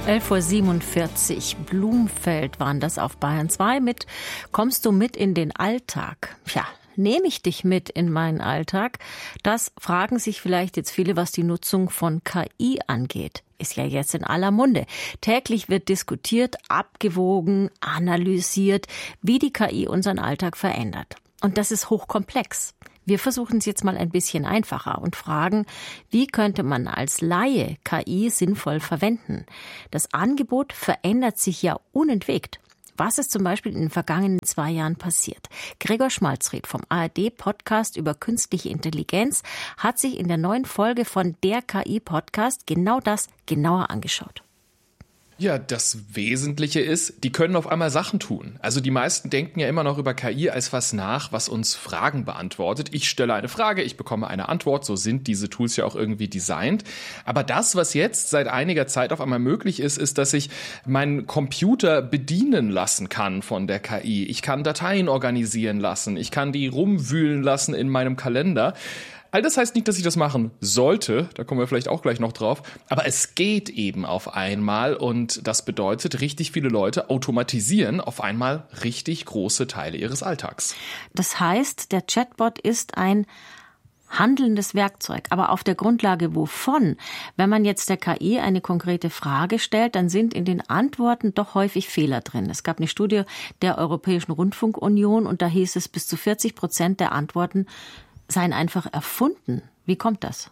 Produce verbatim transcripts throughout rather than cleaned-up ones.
elf Uhr siebenundvierzig, Blumfeld waren das auf Bayern zwei mit Kommst du mit in den Alltag? Tja, nehme ich dich mit in meinen Alltag? Das fragen sich vielleicht jetzt viele, was die Nutzung von K I angeht. Ist ja jetzt in aller Munde. Täglich wird diskutiert, abgewogen, analysiert, wie die K I unseren Alltag verändert. Und das ist hochkomplex. Wir versuchen es jetzt mal ein bisschen einfacher und fragen, wie könnte man als Laie K I sinnvoll verwenden? Das Angebot verändert sich ja unentwegt. Was ist zum Beispiel in den vergangenen zwei Jahren passiert? Gregor Schmalzried vom A R D-Podcast über künstliche Intelligenz hat sich in der neuen Folge von der K I-Podcast genau das genauer angeschaut. Ja, das Wesentliche ist, die können auf einmal Sachen tun. Also die meisten denken ja immer noch über K I als was nach, was uns Fragen beantwortet. Ich stelle eine Frage, ich bekomme eine Antwort. So sind diese Tools ja auch irgendwie designt. Aber das, was jetzt seit einiger Zeit auf einmal möglich ist, ist, dass ich meinen Computer bedienen lassen kann von der K I. Ich kann Dateien organisieren lassen. Ich kann die rumwühlen lassen in meinem Kalender. All das heißt nicht, dass ich das machen sollte, da kommen wir vielleicht auch gleich noch drauf, aber es geht eben auf einmal und das bedeutet, richtig viele Leute automatisieren auf einmal richtig große Teile ihres Alltags. Das heißt, der Chatbot ist ein handelndes Werkzeug, aber auf der Grundlage wovon? Wenn man jetzt der K I eine konkrete Frage stellt, dann sind in den Antworten doch häufig Fehler drin. Es gab eine Studie der Europäischen Rundfunkunion und da hieß es, bis zu vierzig Prozent der Antworten seien einfach erfunden. Wie kommt das?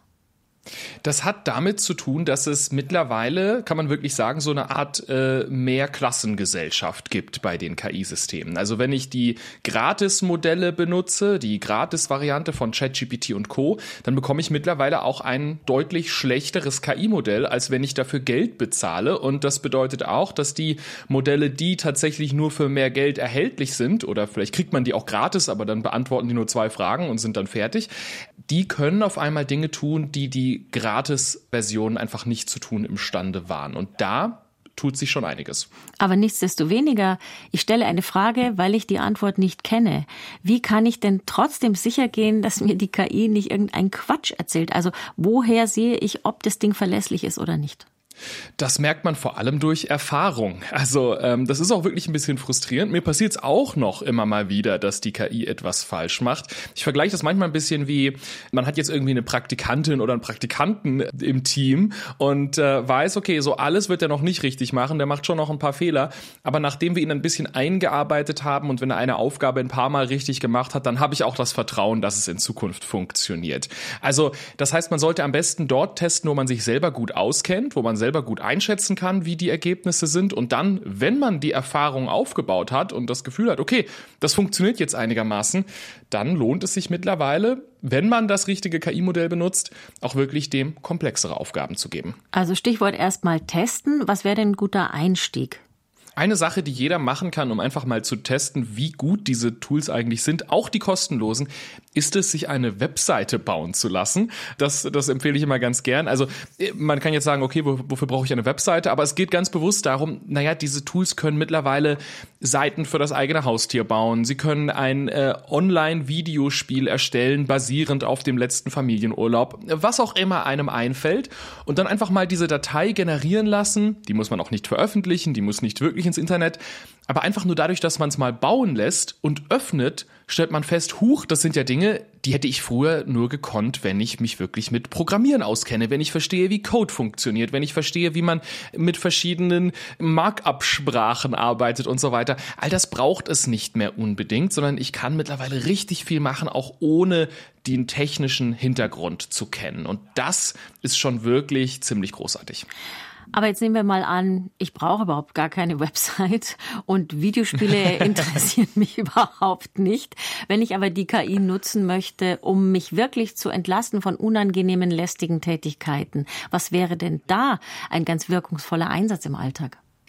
Das hat damit zu tun, dass es mittlerweile, kann man wirklich sagen, so eine Art äh, Mehrklassengesellschaft gibt bei den K I-Systemen. Also wenn ich die Gratis-Modelle benutze, die Gratis-Variante von ChatGPT und Co., dann bekomme ich mittlerweile auch ein deutlich schlechteres K I-Modell, als wenn ich dafür Geld bezahle. Und das bedeutet auch, dass die Modelle, die tatsächlich nur für mehr Geld erhältlich sind, oder vielleicht kriegt man die auch gratis, aber dann beantworten die nur zwei Fragen und sind dann fertig, die können auf einmal Dinge tun, die die Gratis-Versionen einfach nicht zu tun imstande waren. Und da tut sich schon einiges. Aber nichtsdestoweniger, ich stelle eine Frage, weil ich die Antwort nicht kenne. Wie kann ich denn trotzdem sicher gehen, dass mir die K I nicht irgendeinen Quatsch erzählt? Also woher sehe ich, ob das Ding verlässlich ist oder nicht? Das merkt man vor allem durch Erfahrung. Also ähm, das ist auch wirklich ein bisschen frustrierend. Mir passiert es auch noch immer mal wieder, dass die K I etwas falsch macht. Ich vergleiche das manchmal ein bisschen wie, man hat jetzt irgendwie eine Praktikantin oder einen Praktikanten im Team und äh, weiß, okay, so alles wird er noch nicht richtig machen, der macht schon noch ein paar Fehler. Aber nachdem wir ihn ein bisschen eingearbeitet haben und wenn er eine Aufgabe ein paar Mal richtig gemacht hat, dann habe ich auch das Vertrauen, dass es in Zukunft funktioniert. Also das heißt, man sollte am besten dort testen, wo man sich selber gut auskennt, wo man selber gut einschätzen kann, wie die Ergebnisse sind und dann, wenn man die Erfahrung aufgebaut hat und das Gefühl hat, okay, das funktioniert jetzt einigermaßen, dann lohnt es sich mittlerweile, wenn man das richtige K I-Modell benutzt, auch wirklich dem komplexere Aufgaben zu geben. Also Stichwort erstmal testen. Was wäre denn ein guter Einstieg? Eine Sache, die jeder machen kann, um einfach mal zu testen, wie gut diese Tools eigentlich sind, auch die kostenlosen, ist es, sich eine Webseite bauen zu lassen. Das, das empfehle ich immer ganz gern. Also man kann jetzt sagen, okay, wofür brauche ich eine Webseite? Aber es geht ganz bewusst darum, naja, diese Tools können mittlerweile Seiten für das eigene Haustier bauen. Sie können ein äh, Online-Videospiel erstellen, basierend auf dem letzten Familienurlaub. Was auch immer einem einfällt. Und dann einfach mal diese Datei generieren lassen. Die muss man auch nicht veröffentlichen, die muss nicht wirklich ins Internet, aber einfach nur dadurch, dass man es mal bauen lässt und öffnet, stellt man fest, huch, das sind ja Dinge, die hätte ich früher nur gekonnt, wenn ich mich wirklich mit Programmieren auskenne, wenn ich verstehe, wie Code funktioniert, wenn ich verstehe, wie man mit verschiedenen Markup-Sprachen arbeitet und so weiter. All das braucht es nicht mehr unbedingt, sondern ich kann mittlerweile richtig viel machen, auch ohne den technischen Hintergrund zu kennen. Und das ist schon wirklich ziemlich großartig. Aber jetzt nehmen wir mal an, ich brauche überhaupt gar keine Website und Videospiele interessieren mich überhaupt nicht. Wenn ich aber die K I nutzen möchte, um mich wirklich zu entlasten von unangenehmen, lästigen Tätigkeiten, was wäre denn da ein ganz wirkungsvoller Einsatz im Alltag?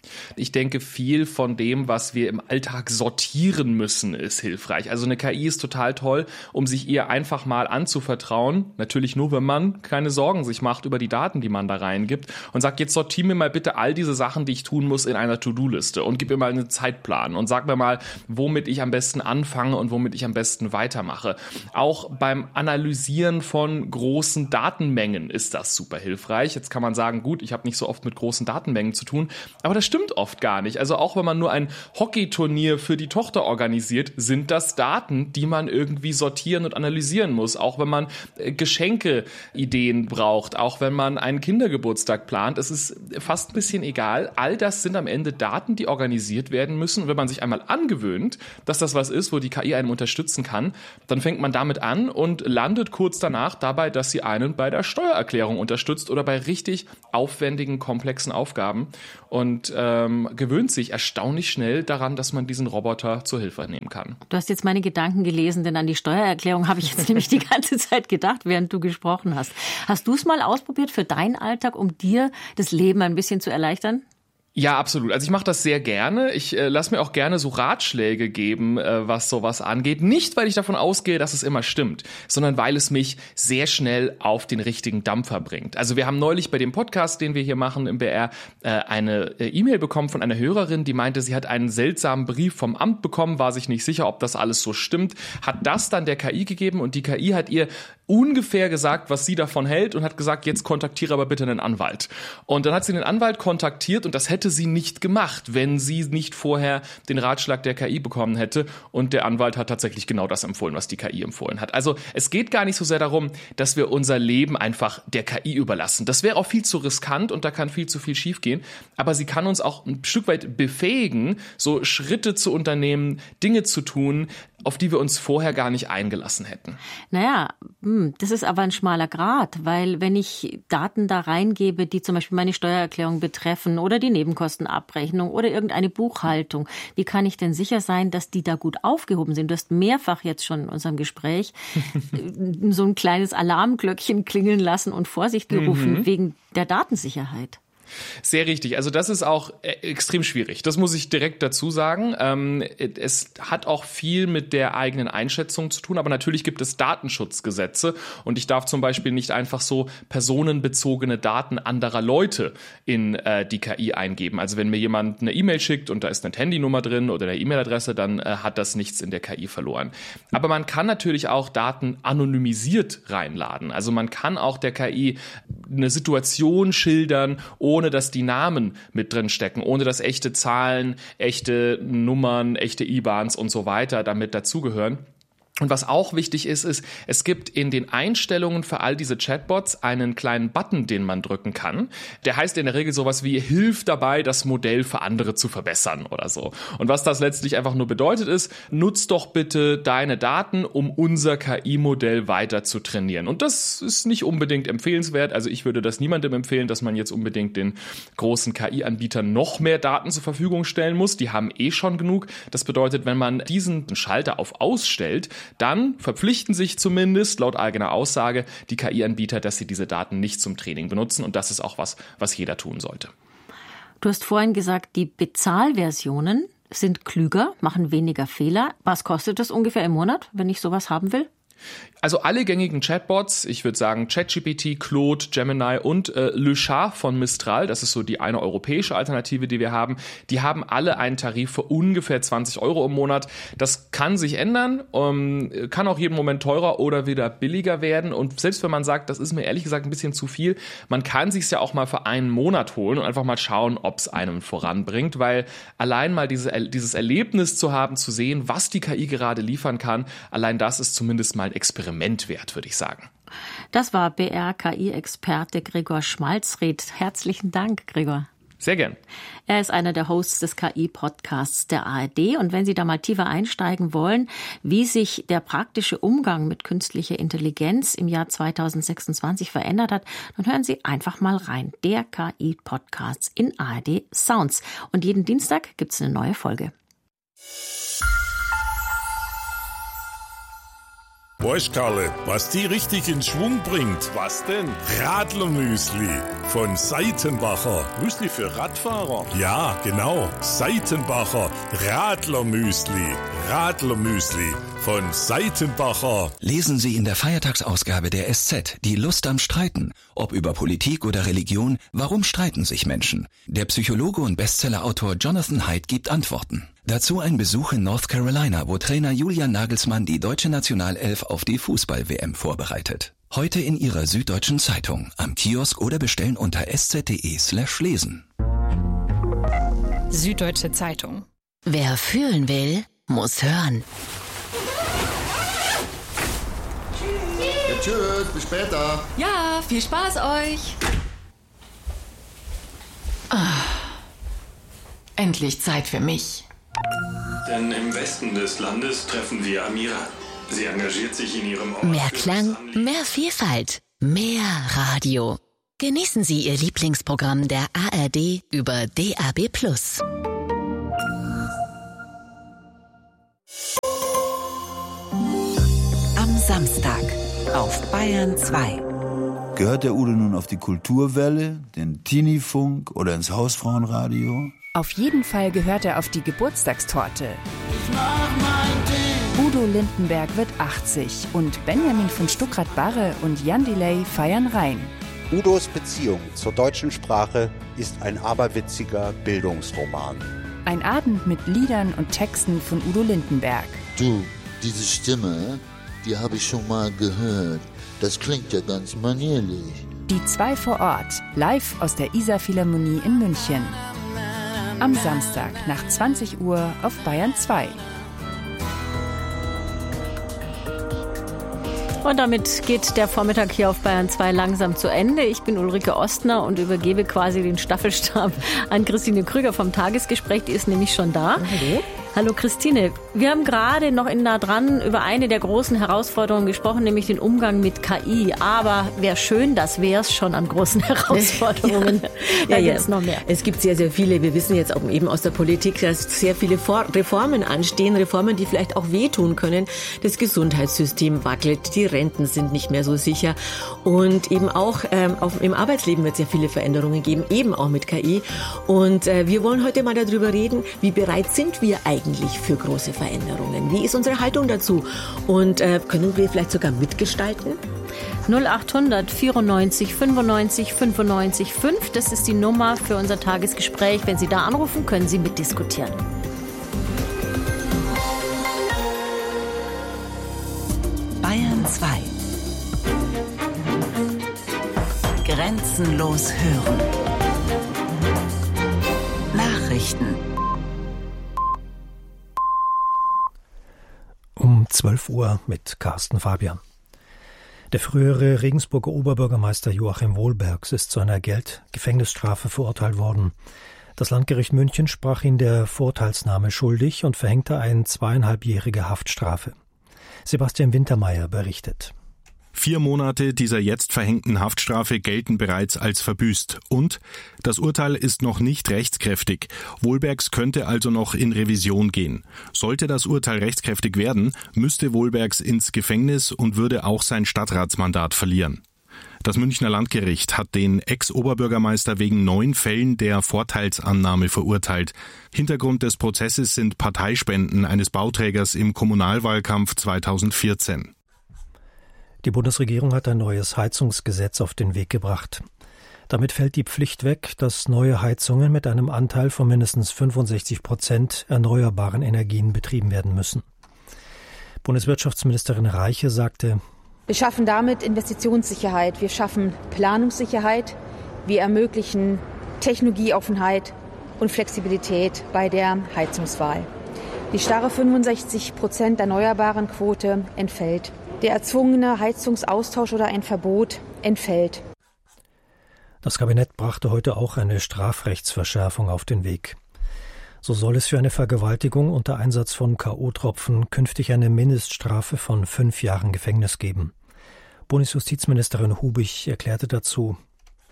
Ich denke, viel von dem, was wir im Alltag sortieren müssen, ist hilfreich. Also eine K I ist total toll, um sich ihr einfach mal anzuvertrauen. Natürlich nur, wenn man keine Sorgen sich macht über die Daten, die man da reingibt und sagt, jetzt sortiere mir mal bitte all diese Sachen, die ich tun muss, in einer To-Do-Liste und gib mir mal einen Zeitplan und sag mir mal, womit ich am besten anfange und womit ich am besten weitermache. Auch beim Analysieren von großen Datenmengen ist das super hilfreich. Jetzt kann man sagen, gut, ich habe nicht so oft mit großen Datenmengen zu tun, aber das stimmt oft gar nicht. Also auch wenn man nur ein Hockeyturnier für die Tochter organisiert, sind das Daten, die man irgendwie sortieren und analysieren muss. Auch wenn man Geschenkeideen braucht, auch wenn man einen Kindergeburtstag plant. Es ist fast ein bisschen egal. All das sind am Ende Daten, die organisiert werden müssen. Und wenn man sich einmal angewöhnt, dass das was ist, wo die K I einen unterstützen kann, dann fängt man damit an und landet kurz danach dabei, dass sie einen bei der Steuererklärung unterstützt oder bei richtig aufwendigen, komplexen Aufgaben. Und ähm, gewöhnt sich erstaunlich schnell daran, dass man diesen Roboter zur Hilfe nehmen kann. Du hast jetzt meine Gedanken gelesen, denn an die Steuererklärung habe ich jetzt nämlich die ganze Zeit gedacht, während du gesprochen hast. Hast du es mal ausprobiert für deinen Alltag, um dir das Leben ein bisschen zu erleichtern? Ja, absolut. Also ich mache das sehr gerne. Ich äh, lasse mir auch gerne so Ratschläge geben, äh, was sowas angeht. Nicht, weil ich davon ausgehe, dass es immer stimmt, sondern weil es mich sehr schnell auf den richtigen Dampfer bringt. Also wir haben neulich bei dem Podcast, den wir hier machen im B R, äh, eine äh, E-Mail bekommen von einer Hörerin, die meinte, sie hat einen seltsamen Brief vom Amt bekommen, war sich nicht sicher, ob das alles so stimmt, hat das dann der K I gegeben und die K I hat ihr ungefähr gesagt, was sie davon hält und hat gesagt, jetzt kontaktiere aber bitte einen Anwalt. Und dann hat sie den Anwalt kontaktiert und das hätte sie nicht gemacht, wenn sie nicht vorher den Ratschlag der K I bekommen hätte. Und der Anwalt hat tatsächlich genau das empfohlen, was die K I empfohlen hat. Also es geht gar nicht so sehr darum, dass wir unser Leben einfach der K I überlassen. Das wäre auch viel zu riskant und da kann viel zu viel schiefgehen. Aber sie kann uns auch ein Stück weit befähigen, so Schritte zu unternehmen, Dinge zu tun, auf die wir uns vorher gar nicht eingelassen hätten. Naja, das ist aber ein schmaler Grat, weil wenn ich Daten da reingebe, die zum Beispiel meine Steuererklärung betreffen oder die Nebenkostenabrechnung oder irgendeine Buchhaltung, wie kann ich denn sicher sein, dass die da gut aufgehoben sind? Du hast mehrfach jetzt schon in unserem Gespräch so ein kleines Alarmglöckchen klingeln lassen und Vorsicht gerufen mhm. wegen der Datensicherheit. Sehr richtig. Also das ist auch extrem schwierig. Das muss ich direkt dazu sagen. Ähm, es hat auch viel mit der eigenen Einschätzung zu tun, aber natürlich gibt es Datenschutzgesetze und ich darf zum Beispiel nicht einfach so personenbezogene Daten anderer Leute in äh, die K I eingeben. Also wenn mir jemand eine E-Mail schickt und da ist eine Handynummer drin oder eine E-Mail-Adresse, dann äh, hat das nichts in der K I verloren. Aber man kann natürlich auch Daten anonymisiert reinladen. Also man kann auch der K I eine Situation schildern, ohne dass die Namen mit drin stecken, ohne dass echte Zahlen, echte Nummern, echte I B A Ns und so weiter damit dazugehören. Und was auch wichtig ist, ist, es gibt in den Einstellungen für all diese Chatbots einen kleinen Button, den man drücken kann. Der heißt in der Regel sowas wie, hilf dabei, das Modell für andere zu verbessern oder so. Und was das letztlich einfach nur bedeutet ist, nutz doch bitte deine Daten, um unser K I-Modell weiter zu trainieren. Und das ist nicht unbedingt empfehlenswert. Also ich würde das niemandem empfehlen, dass man jetzt unbedingt den großen K I-Anbietern noch mehr Daten zur Verfügung stellen muss. Die haben eh schon genug. Das bedeutet, wenn man diesen Schalter auf Aus stellt, dann verpflichten sich zumindest laut eigener Aussage die K I-Anbieter, dass sie diese Daten nicht zum Training benutzen. Und das ist auch was, was jeder tun sollte. Du hast vorhin gesagt, die Bezahlversionen sind klüger, machen weniger Fehler. Was kostet das ungefähr im Monat, wenn ich sowas haben will? Also alle gängigen Chatbots, ich würde sagen ChatGPT, Claude, Gemini und äh, Le Chat von Mistral, das ist so die eine europäische Alternative, die wir haben, die haben alle einen Tarif für ungefähr zwanzig Euro im Monat. Das kann sich ändern, um, kann auch jeden Moment teurer oder wieder billiger werden und selbst wenn man sagt, das ist mir ehrlich gesagt ein bisschen zu viel, man kann sich's ja auch mal für einen Monat holen und einfach mal schauen, ob es einem voranbringt, weil allein mal diese, dieses Erlebnis zu haben, zu sehen, was die K I gerade liefern kann, allein das ist zumindest mal ein Experiment wert, würde ich sagen. Das war B R-K I-Experte Gregor Schmalzried. Herzlichen Dank, Gregor. Sehr gern. Er ist einer der Hosts des K I-Podcasts der A R D. Und wenn Sie da mal tiefer einsteigen wollen, wie sich der praktische Umgang mit künstlicher Intelligenz im Jahr zweitausendsechsundzwanzig verändert hat, dann hören Sie einfach mal rein. Der K I-Podcast in A R D Sounds. Und jeden Dienstag gibt's eine neue Folge. Weißt Karle, was die richtig in Schwung bringt? Was denn? Radlermüsli von Seitenbacher. Müsli für Radfahrer? Ja, genau. Seitenbacher Radlermüsli. Radlermüsli von Seitenbacher. Lesen Sie in der Feiertagsausgabe der S Z die Lust am Streiten. Ob über Politik oder Religion, warum streiten sich Menschen? Der Psychologe und Bestsellerautor Jonathan Haidt gibt Antworten. Dazu ein Besuch in North Carolina, wo Trainer Julian Nagelsmann die deutsche Nationalelf auf die Fußball-W M vorbereitet. Heute in Ihrer Süddeutschen Zeitung, am Kiosk oder bestellen unter sz.de slash lesen. Süddeutsche Zeitung. Wer fühlen will, muss hören. Ja, tschüss, bis später. Ja, viel Spaß euch. Ah, endlich Zeit für mich. Denn im Westen des Landes treffen wir Amira. Sie engagiert sich in ihrem Ort. Mehr Klang, mehr Vielfalt, mehr Radio. Genießen Sie Ihr Lieblingsprogramm der A R D über D A B plus. Am Samstag auf Bayern zwei. Gehört der Udo nun auf die Kulturwelle, den Teenie-Funk oder ins Hausfrauenradio? Auf jeden Fall gehört er auf die Geburtstagstorte. Udo Lindenberg wird achtzig und Benjamin von Stuckrad-Barre und Jan Delay feiern rein. Udos Beziehung zur deutschen Sprache ist ein aberwitziger Bildungsroman. Ein Abend mit Liedern und Texten von Udo Lindenberg. Du, diese Stimme, die habe ich schon mal gehört. Das klingt ja ganz manierlich. Die zwei vor Ort, live aus der Isar-Philharmonie in München. Am Samstag nach zwanzig Uhr auf Bayern zwei. Und damit geht der Vormittag hier auf Bayern zwei langsam zu Ende. Ich bin Ulrike Ostner und übergebe quasi den Staffelstab an Christine Krüger vom Tagesgespräch. Die ist nämlich schon da. Hallo. Hallo Christine, wir haben gerade noch in nah dran über eine der großen Herausforderungen gesprochen, nämlich den Umgang mit K I. Aber wäre schön, das wäre es schon an großen Herausforderungen. Ja, da ja, gibt's noch mehr. Es gibt sehr, sehr viele. Wir wissen jetzt auch eben aus der Politik, dass sehr viele Reformen anstehen. Reformen, die vielleicht auch wehtun können. Das Gesundheitssystem wackelt, die Renten sind nicht mehr so sicher. Und eben auch ähm, auf, im Arbeitsleben wird es sehr viele Veränderungen geben, eben auch mit K I. Und äh, wir wollen heute mal darüber reden, wie bereit sind wir eigentlich für große Veränderungen? Wie ist unsere Haltung dazu? Und äh, können wir vielleicht sogar mitgestalten? null achthundert vierundneunzig fünfundneunzig fünfundneunzig fünf, das ist die Nummer für unser Tagesgespräch. Wenn Sie da anrufen, können Sie mitdiskutieren. Bayern zwei. Grenzenlos hören. Nachrichten. Um zwölf Uhr mit Carsten Fabian. Der frühere Regensburger Oberbürgermeister Joachim Wohlbergs ist zu einer Geld-Gefängnisstrafe verurteilt worden. Das Landgericht München sprach ihn der Vorteilsnahme schuldig und verhängte eine zweieinhalbjährige Haftstrafe. Sebastian Wintermeyer berichtet. Vier Monate dieser jetzt verhängten Haftstrafe gelten bereits als verbüßt. Und das Urteil ist noch nicht rechtskräftig. Wohlbergs könnte also noch in Revision gehen. Sollte das Urteil rechtskräftig werden, müsste Wohlbergs ins Gefängnis und würde auch sein Stadtratsmandat verlieren. Das Münchner Landgericht hat den Ex-Oberbürgermeister wegen neun Fällen der Vorteilsannahme verurteilt. Hintergrund des Prozesses sind Parteispenden eines Bauträgers im Kommunalwahlkampf zweitausendvierzehn. Die Bundesregierung hat ein neues Heizungsgesetz auf den Weg gebracht. Damit fällt die Pflicht weg, dass neue Heizungen mit einem Anteil von mindestens fünfundsechzig Prozent erneuerbaren Energien betrieben werden müssen. Bundeswirtschaftsministerin Reiche sagte: Wir schaffen damit Investitionssicherheit, wir schaffen Planungssicherheit, wir ermöglichen Technologieoffenheit und Flexibilität bei der Heizungswahl. Die starre fünfundsechzig Prozent erneuerbaren Quote entfällt. Der erzwungene Heizungsaustausch oder ein Verbot entfällt. Das Kabinett brachte heute auch eine Strafrechtsverschärfung auf den Weg. So soll es für eine Vergewaltigung unter Einsatz von K O-Tropfen künftig eine Mindeststrafe von fünf Jahren Gefängnis geben. Bundesjustizministerin Hubig erklärte dazu: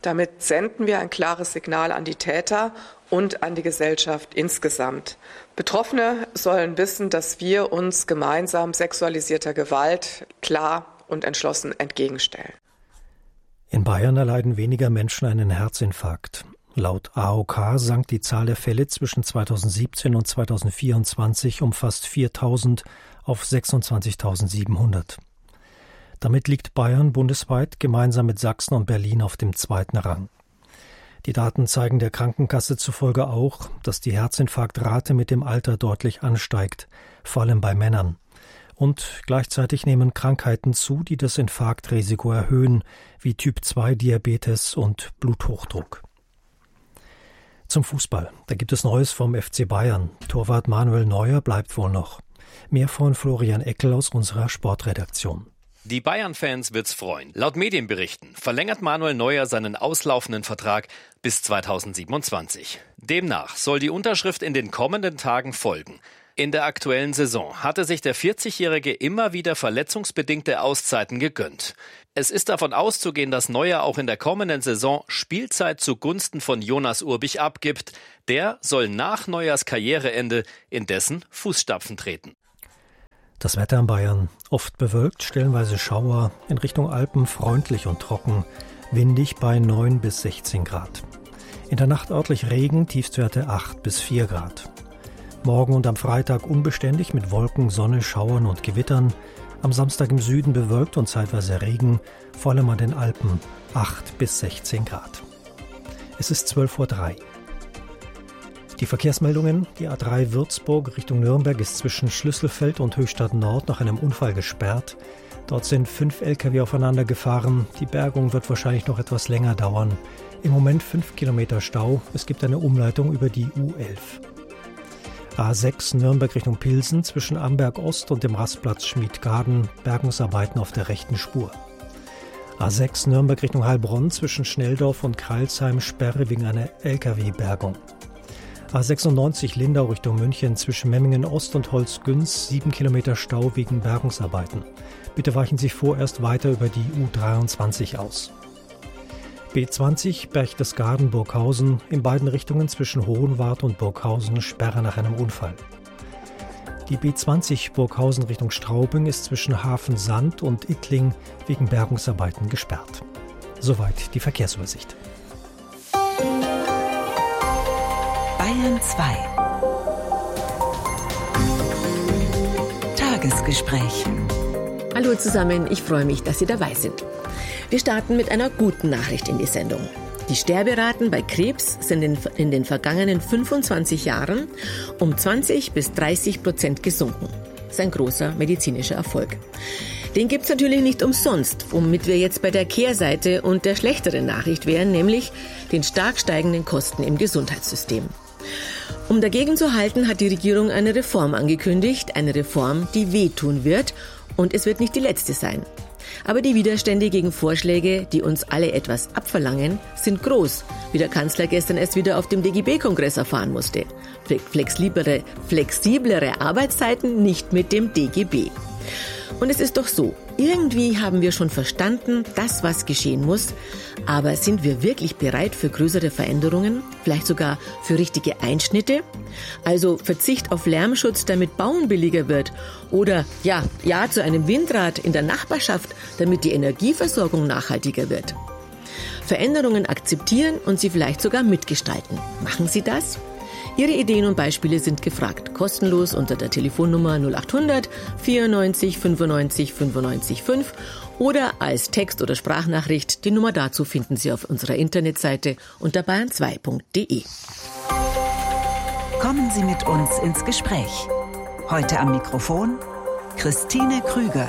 Damit senden wir ein klares Signal an die Täter und an die Gesellschaft insgesamt. Betroffene sollen wissen, dass wir uns gemeinsam sexualisierter Gewalt klar und entschlossen entgegenstellen. In Bayern erleiden weniger Menschen einen Herzinfarkt. Laut A O K sank die Zahl der Fälle zwischen zweitausendsiebzehn und zweitausendvierundzwanzig um fast viertausend auf sechsundzwanzigtausendsiebenhundert. Damit liegt Bayern bundesweit gemeinsam mit Sachsen und Berlin auf dem zweiten Rang. Die Daten zeigen der Krankenkasse zufolge auch, dass die Herzinfarktrate mit dem Alter deutlich ansteigt, vor allem bei Männern. Und gleichzeitig nehmen Krankheiten zu, die das Infarktrisiko erhöhen, wie Typ zwei Diabetes und Bluthochdruck. Zum Fußball. Da gibt es Neues vom F C Bayern. Torwart Manuel Neuer bleibt wohl noch. Mehr von Florian Eckel aus unserer Sportredaktion. Die Bayern-Fans wird's freuen. Laut Medienberichten verlängert Manuel Neuer seinen auslaufenden Vertrag bis zweitausendsiebenundzwanzig. Demnach soll die Unterschrift in den kommenden Tagen folgen. In der aktuellen Saison hatte sich der vierzigjährige immer wieder verletzungsbedingte Auszeiten gegönnt. Es ist davon auszugehen, dass Neuer auch in der kommenden Saison Spielzeit zugunsten von Jonas Urbich abgibt. Der soll nach Neuers Karriereende in dessen Fußstapfen treten. Das Wetter in Bayern. Oft bewölkt, stellenweise Schauer, in Richtung Alpen freundlich und trocken, windig bei neun bis sechzehn Grad. In der Nacht örtlich Regen, Tiefstwerte acht bis vier Grad. Morgen und am Freitag unbeständig mit Wolken, Sonne, Schauern und Gewittern. Am Samstag im Süden bewölkt und zeitweise Regen, vor allem an den Alpen acht bis sechzehn Grad. Es ist zwölf Uhr drei. Die Verkehrsmeldungen: Die A drei Würzburg Richtung Nürnberg ist zwischen Schlüsselfeld und Höchstadt Nord nach einem Unfall gesperrt. Dort sind fünf L K W aufeinander gefahren. Die Bergung wird wahrscheinlich noch etwas länger dauern. Im Moment fünf Kilometer Stau. Es gibt eine Umleitung über die U elf. A sechs Nürnberg Richtung Pilsen zwischen Amberg Ost und dem Rastplatz Schmiedgaden. Bergungsarbeiten auf der rechten Spur. A sechs Nürnberg Richtung Heilbronn zwischen Schnelldorf und Kreilsheim Sperre wegen einer L K W-Bergung. A sechsundneunzig Lindau Richtung München zwischen Memmingen Ost und Holzgünz, sieben Kilometer Stau wegen Bergungsarbeiten. Bitte weichen Sie vorerst weiter über die U dreiundzwanzig aus. B zwanzig Berchtesgaden Burghausen, in beiden Richtungen zwischen Hohenwart und Burghausen Sperre nach einem Unfall. Die B zwanzig Burghausen Richtung Straubing ist zwischen Hafensand und Ittling wegen Bergungsarbeiten gesperrt. Soweit die Verkehrsübersicht. Bayern zwei. Tagesgespräch. Hallo zusammen, ich freue mich, dass Sie dabei sind. Wir starten mit einer guten Nachricht in die Sendung. Die Sterberaten bei Krebs sind in, in den vergangenen fünfundzwanzig Jahren um zwanzig bis dreißig Prozent gesunken. Das ist ein großer medizinischer Erfolg. Den gibt's natürlich nicht umsonst, womit wir jetzt bei der Kehrseite und der schlechteren Nachricht wären, nämlich den stark steigenden Kosten im Gesundheitssystem. Um dagegen zu halten, hat die Regierung eine Reform angekündigt, eine Reform, die wehtun wird, und es wird nicht die letzte sein. Aber die Widerstände gegen Vorschläge, die uns alle etwas abverlangen, sind groß, wie der Kanzler gestern erst wieder auf dem D G B-Kongress erfahren musste. Flexiblere, flexiblere Arbeitszeiten nicht mit dem D G B. Und es ist doch so, irgendwie haben wir schon verstanden, dass was geschehen muss, aber sind wir wirklich bereit für größere Veränderungen, vielleicht sogar für richtige Einschnitte? Also Verzicht auf Lärmschutz, damit Bauen billiger wird, oder ja, ja zu einem Windrad in der Nachbarschaft, damit die Energieversorgung nachhaltiger wird. Veränderungen akzeptieren und sie vielleicht sogar mitgestalten. Machen Sie das? Ihre Ideen und Beispiele sind gefragt. Kostenlos unter der Telefonnummer null acht hundert vierundneunzig fünfundneunzig fünfundneunzig fünf oder als Text- oder Sprachnachricht. Die Nummer dazu finden Sie auf unserer Internetseite unter bayern zwei punkt de. Kommen Sie mit uns ins Gespräch. Heute am Mikrofon Christine Krüger.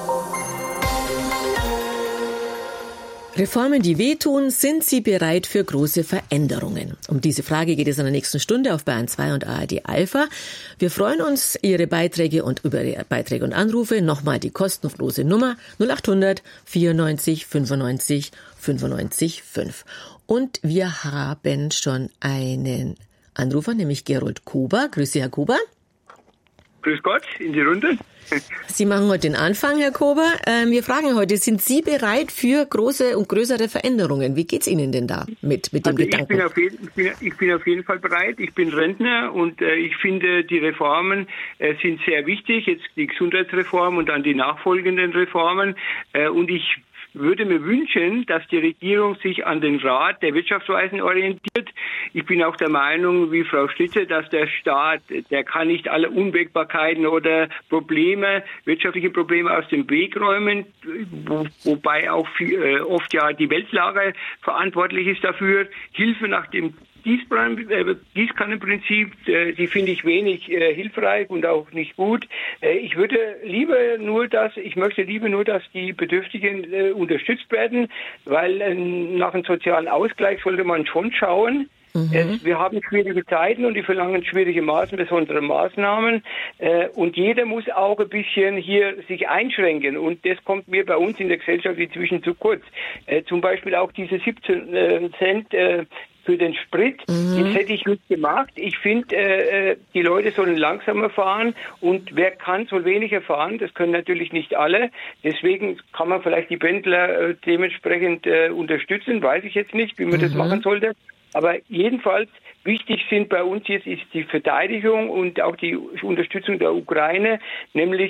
Reformen, die wehtun, sind Sie bereit für große Veränderungen? Um diese Frage geht es in der nächsten Stunde auf Bayern zwei und A R D Alpha. Wir freuen uns Ihre Beiträge und über Ihre Beiträge und Anrufe. Nochmal die kostenlose Nummer null acht hundert vierundneunzig fünfundneunzig fünfundneunzig fünf. Und wir haben schon einen Anrufer, nämlich Gerold Kuber. Grüße, Herr Kuber. Grüß Gott, in die Runde. Sie machen heute den Anfang, Herr Kober. Ähm, wir fragen heute, sind Sie bereit für große und größere Veränderungen? Wie geht's Ihnen denn da mit, mit dem also Gedanken? Ich bin, auf jeden, ich, bin, ich bin auf jeden Fall bereit. Ich bin Rentner und äh, ich finde, die Reformen äh, sind sehr wichtig. Jetzt die Gesundheitsreform und dann die nachfolgenden Reformen. Äh, und ich würde mir wünschen, dass die Regierung sich an den Rat der Wirtschaftsweisen orientiert. Ich bin auch der Meinung, wie Frau Schlitter, dass der Staat, der kann nicht alle Unwägbarkeiten oder Probleme, wirtschaftliche Probleme aus dem Weg räumen, wo, wobei auch viel, äh, oft ja die Weltlage verantwortlich ist dafür. Hilfe nach dem Gießkannenprinzip, die finde ich wenig äh, hilfreich und auch nicht gut. Äh, ich würde lieber nur, dass ich möchte lieber nur, dass die Bedürftigen äh, unterstützt werden, weil äh, nach einem sozialen Ausgleich sollte man schon schauen. Mhm. Es, wir haben schwierige Zeiten und die verlangen schwierige Maßnahmen, besondere Maßnahmen. Äh, und jeder muss auch ein bisschen hier sich einschränken. Und das kommt mir bei uns in der Gesellschaft inzwischen zu kurz. Äh, zum Beispiel auch diese siebzehn äh, Cent äh, für den Sprit, mhm. das hätte ich nicht gemacht. Ich finde, äh, die Leute sollen langsamer fahren und wer kann, soll weniger fahren. Das können natürlich nicht alle. Deswegen kann man vielleicht die Pendler äh, dementsprechend äh, unterstützen. Weiß ich jetzt nicht, wie man mhm. das machen sollte. Aber jedenfalls wichtig sind bei uns jetzt ist die Verteidigung und auch die Unterstützung der Ukraine, nämlich